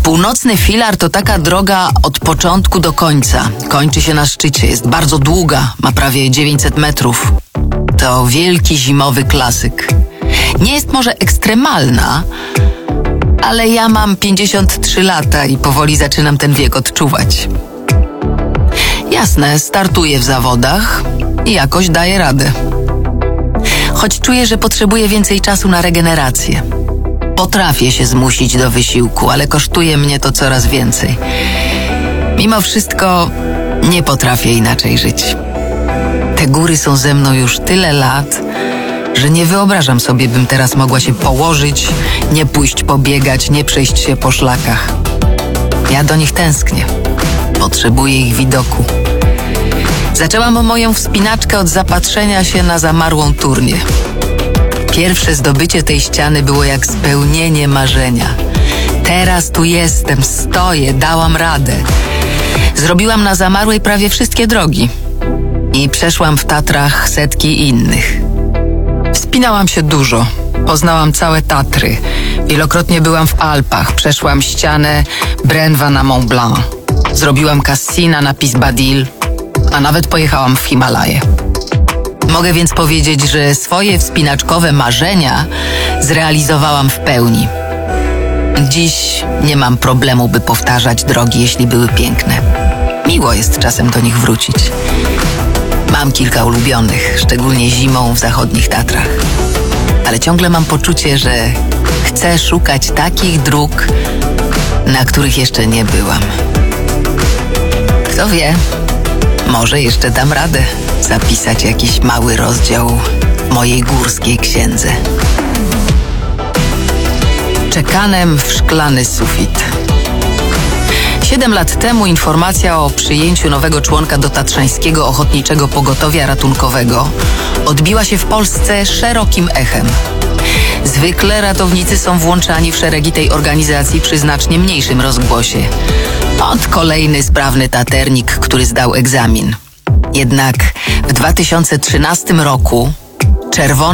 Północny filar to taka droga od początku do końca. Kończy się na szczycie, jest bardzo długa, ma prawie 900 metrów. To wielki zimowy klasyk. Nie jest może ekstremalna, ale ja mam 53 lata i powoli zaczynam ten wiek odczuwać. Jasne, startuję w zawodach i jakoś daję radę. Choć czuję, że potrzebuję więcej czasu na regenerację. Potrafię się zmusić do wysiłku, ale kosztuje mnie to coraz więcej. Mimo wszystko nie potrafię inaczej żyć. Te góry są ze mną już tyle lat, że nie wyobrażam sobie, bym teraz mogła się położyć, nie pójść pobiegać, nie przejść się po szlakach. Ja do nich tęsknię. Potrzebuję ich widoku. Zaczęłam moją wspinaczkę od zapatrzenia się na zamarłą turnię. Pierwsze zdobycie tej ściany było jak spełnienie marzenia. Teraz tu jestem, stoję, dałam radę. Zrobiłam na zamarłej prawie wszystkie drogi. I przeszłam w Tatrach setki innych. Wspinałam się dużo. Poznałam całe Tatry. Wielokrotnie byłam w Alpach. Przeszłam ścianę Brenva na Mont Blanc. Zrobiłam Cassina na Pisbadil, a nawet pojechałam w Himalaje. Mogę więc powiedzieć, że swoje wspinaczkowe marzenia zrealizowałam w pełni. Dziś nie mam problemu, by powtarzać drogi, jeśli były piękne. Miło jest czasem do nich wrócić. Mam kilka ulubionych, szczególnie zimą w zachodnich Tatrach. Ale ciągle mam poczucie, że chcę szukać takich dróg, na których jeszcze nie byłam. Kto wie, może jeszcze dam radę zapisać jakiś mały rozdział mojej górskiej księdze. Czekanem w szklany sufit. 7 lat temu informacja o przyjęciu nowego członka do Tatrzańskiego Ochotniczego Pogotowia Ratunkowego odbiła się w Polsce szerokim echem. Zwykle ratownicy są włączani w szeregi tej organizacji przy znacznie mniejszym rozgłosie. Ot kolejny sprawny taternik, który zdał egzamin. Jednak w 2013 roku czerwony